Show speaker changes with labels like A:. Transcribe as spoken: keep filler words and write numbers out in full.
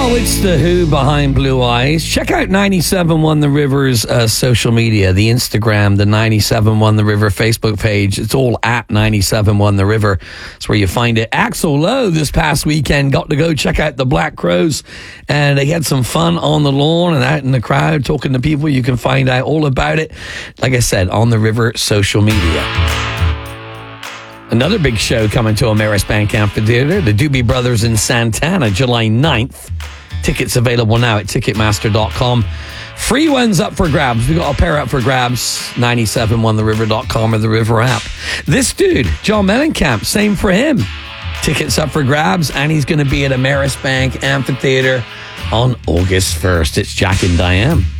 A: Oh, it's the Who behind Blue Eyes. Check out ninety-seven point one The River's uh, social media, the Instagram, the ninety-seven point one The River Facebook page. It's all at ninety-seven point one The River. That's where you find it. Axl Lowe this past weekend got to go check out the Black Crowes, and they had some fun on the lawn and out in the crowd talking to people. You can find out all about it, like I said, on the River social media. Another big show coming to Ameris Bank Amphitheater, the Doobie Brothers in Santana, July ninth. Tickets available now at Ticketmaster dot com. Free ones up for grabs. We got a pair up for grabs, ninety-seven one the river dot com or the River app. This dude, John Mellencamp, same for him. Tickets up for grabs, and he's going to be at Ameris Bank Amphitheater on August first. It's Jack and Diane.